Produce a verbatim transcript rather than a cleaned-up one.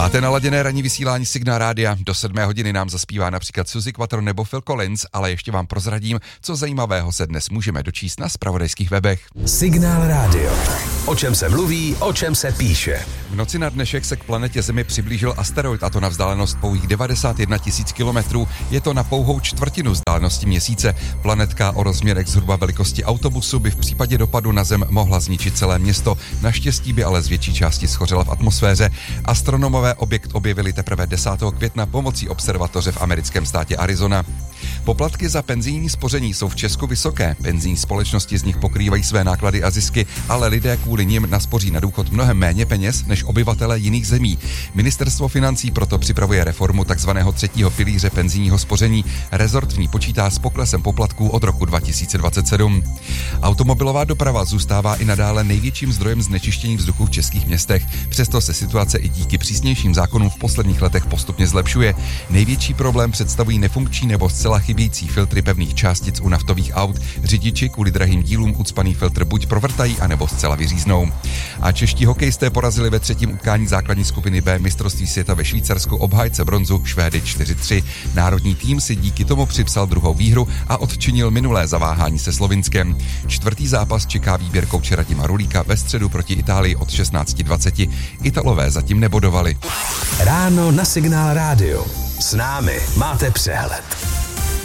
Máte naladěné ranní vysílání Signál Rádia. Do sedmé hodiny nám zaspívá například Suzy Quattro nebo Phil Collins, ale ještě vám prozradím, co zajímavého se dnes můžeme dočíst na zpravodajských webech. Signál Rádio. O čem se mluví, o čem se píše. V noci na dnešek se k planetě Zemi přiblížil asteroid, a to na vzdálenost pouhých devadesát jedna tisíc kilometrů. Je to na pouhou čtvrtinu vzdálenosti Měsíce. Planetka o rozměrech zhruba velikosti autobusu by v případě dopadu na Zem mohla zničit celé město. Naštěstí by ale z větší části schořela v atmosféře. Astronomové objekt objevili teprve desátého května pomocí observatoře v americkém státě Arizona. Poplatky za penzijní spoření jsou v Česku vysoké. Penzijní společnosti z nich pokrývají své náklady a zisky, ale lidé kvůli nim naspoří na důchod mnohem méně peněz než obyvatelé jiných zemí. Ministerstvo financí proto připravuje reformu takzvaného třetího pilíře penzijního spoření. Rezort v ní počítá s poklesem poplatků od roku dva tisíce dvacet sedm. Automobilová doprava zůstává i nadále největším zdrojem znečištění vzduchu v českých městech. Přesto se situace i díky přísnějším zákonům v posledních letech postupně zlepšuje. Největší problém představují nefunkční nebo zcela chybějící filtry pevných částic u naftových aut. Řidiči kvůli drahým dílům ucpaný filtr buď provrtají, anebo zcela vyříznou. A čeští hokejisté porazili ve třetím utkání základní skupiny B mistrovství světa ve Švýcarsku obhájce bronzu Švédy čtyři tři. Národní tým si díky tomu připsal druhou výhru a odčinil minulé zaváhání se Slovinskem. Čtvrtý zápas čeká výběr kouče Radima Rulíka ve středu proti Itálii od šestnáct dvacet. Italové zatím nebodovali. Ráno na Signál Rádio. S námi máte přehled.